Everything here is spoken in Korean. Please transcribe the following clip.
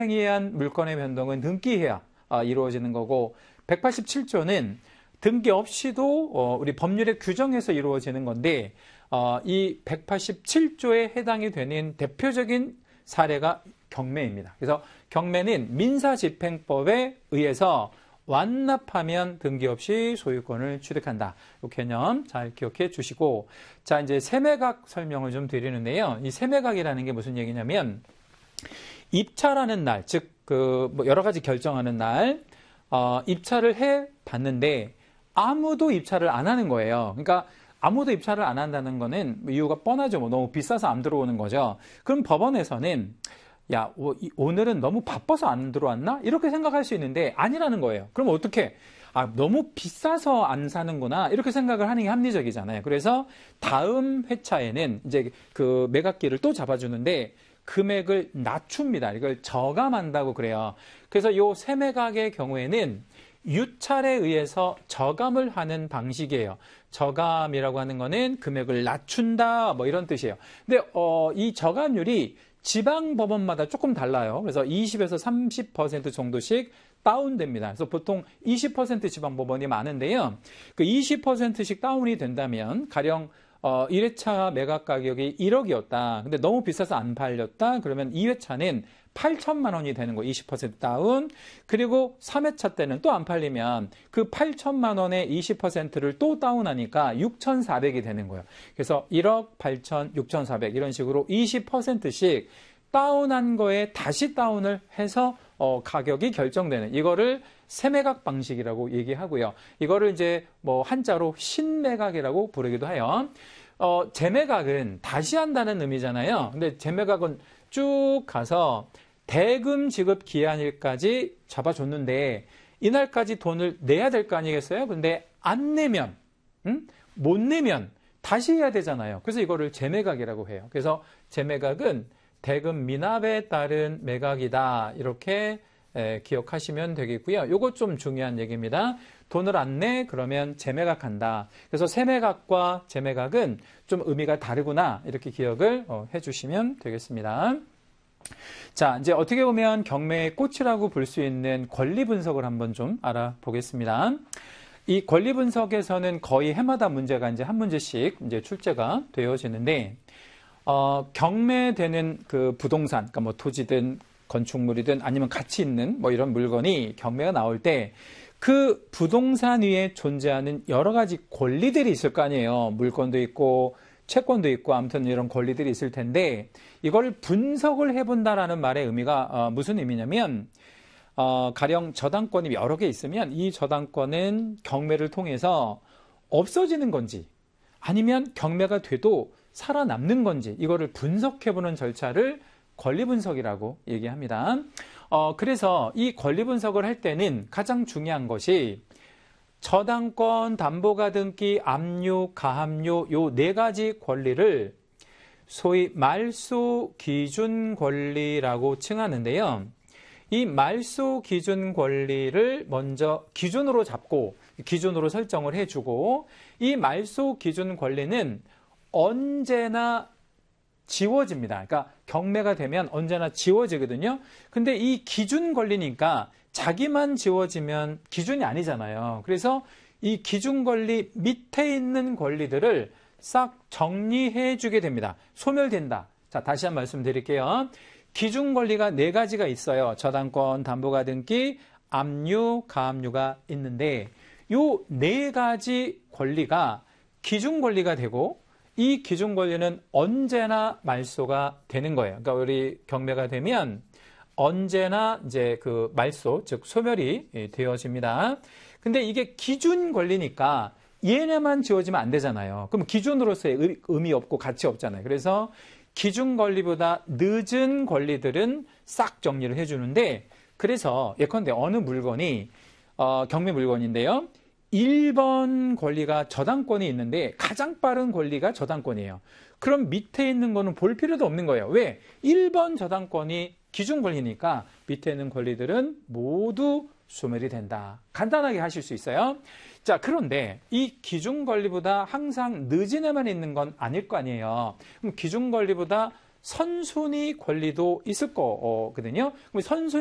의한 물건의 변동은 등기해야 이루어지는 거고 187조는 등기 없이도 우리 법률에 규정해서 이루어지는 건데 이 187조에 해당이 되는 대표적인 사례가 경매입니다. 그래서 경매는 민사집행법에 의해서 완납하면 등기 없이 소유권을 취득한다. 이 개념 잘 기억해 주시고, 자, 이제 세매각 설명을 좀 드리는데요. 이 세매각이라는 게 무슨 얘기냐면, 입찰하는 날, 즉, 뭐 여러 가지 결정하는 날, 입찰을 해 봤는데, 아무도 입찰을 안 하는 거예요. 그러니까, 아무도 입찰을 안 한다는 거는 이유가 뻔하죠. 뭐 너무 비싸서 안 들어오는 거죠. 그럼 법원에서는 야, 오늘은 너무 바빠서 안 들어왔나? 이렇게 생각할 수 있는데 아니라는 거예요. 그럼 어떻게? 너무 비싸서 안 사는구나. 이렇게 생각을 하는 게 합리적이잖아요. 그래서 다음 회차에는 이제 그 매각기를 또 잡아주는데 금액을 낮춥니다. 이걸 저감한다고 그래요. 그래서 요 세매각의 경우에는 유찰에 의해서 저감을 하는 방식이에요. 저감이라고 하는 거는 금액을 낮춘다, 뭐 이런 뜻이에요. 근데 이 저감률이 지방법원마다 조금 달라요. 그래서 20에서 30% 정도씩 다운됩니다. 그래서 보통 20% 지방법원이 많은데요. 그 20%씩 다운이 된다면 가령 1회차 매각 가격이 1억이었다. 근데 너무 비싸서 안 팔렸다. 그러면 2회차는 8천만 원이 되는 거예요. 20% 다운. 그리고 3회차 때는 또 안 팔리면 그 8천만 원의 20%를 또 다운하니까 6,400이 되는 거예요. 그래서 1억, 8천, 6,400 이런 식으로 20%씩 다운한 거에 다시 다운을 해서 가격이 결정되는 이거를 세매각 방식이라고 얘기하고요. 이거를 이제 뭐 한자로 신매각이라고 부르기도 해요. 재매각은 다시 한다는 의미잖아요. 근데 재매각은 쭉 가서 대금 지급 기한일까지 잡아줬는데 이날까지 돈을 내야 될 거 아니겠어요? 근데 안 내면, 못 내면 다시 해야 되잖아요. 그래서 이거를 재매각이라고 해요. 그래서 재매각은 대금 미납에 따른 매각이다. 이렇게 기억하시면 되겠고요. 요거 좀 중요한 얘기입니다. 돈을 안 내? 그러면 재매각한다. 그래서 세매각과 재매각은 좀 의미가 다르구나. 이렇게 기억을 해주시면 되겠습니다. 자, 이제 어떻게 보면 경매의 꽃이라고 볼 수 있는 권리 분석을 한번 좀 알아보겠습니다. 이 권리 분석에서는 거의 해마다 문제가 이제 한 문제씩 이제 출제가 되어지는데, 경매되는 그 부동산, 그러니까 뭐 토지든 건축물이든 아니면 가치 있는 뭐 이런 물건이 경매가 나올 때 그 부동산 위에 존재하는 여러 가지 권리들이 있을 거 아니에요. 물건도 있고 채권도 있고 아무튼 이런 권리들이 있을 텐데 이걸 분석을 해본다라는 말의 의미가 무슨 의미냐면 가령 저당권이 여러 개 있으면 이 저당권은 경매를 통해서 없어지는 건지 아니면 경매가 돼도 살아남는 건지 이거를 분석해보는 절차를 권리 분석이라고 얘기합니다. 그래서 이 권리 분석을 할 때는 가장 중요한 것이 저당권, 담보가등기, 압류, 가압류 요 네 가지 권리를 소위 말소 기준 권리라고 칭하는데요. 이 말소 기준 권리를 먼저 기준으로 잡고 기준으로 설정을 해주고 이 말소 기준 권리는 언제나 지워집니다. 그러니까 경매가 되면 언제나 지워지거든요. 근데 이 기준 권리니까 자기만 지워지면 기준이 아니잖아요. 그래서 이 기준 권리 밑에 있는 권리들을 싹 정리해 주게 됩니다. 소멸된다. 자, 다시 한 말씀 드릴게요. 기준 권리가 네 가지가 있어요. 저당권, 담보가등기, 압류, 가압류가 있는데 요 네 가지 권리가 기준 권리가 되고 이 기준 권리는 언제나 말소가 되는 거예요. 그러니까 우리 경매가 되면 언제나 이제 그 말소, 즉 소멸이 되어집니다. 근데 이게 기준 권리니까 얘네만 지워지면 안 되잖아요. 그럼 기준으로서의 의미 없고 가치 없잖아요. 그래서 기준 권리보다 늦은 권리들은 싹 정리를 해주는데 그래서 예컨대 어느 물건이 경매 물건인데요. 1번 권리가 저당권이 있는데 가장 빠른 권리가 저당권이에요. 그럼 밑에 있는 거는 볼 필요도 없는 거예요. 왜? 1번 저당권이 기준 권리니까 밑에 있는 권리들은 모두 소멸이 된다. 간단하게 하실 수 있어요. 자, 그런데 이 기준 권리보다 항상 늦은 애만 있는 건 아닐 거 아니에요. 그럼 기준 권리보다 선순위 권리도 있을 거거든요. 그럼 선순위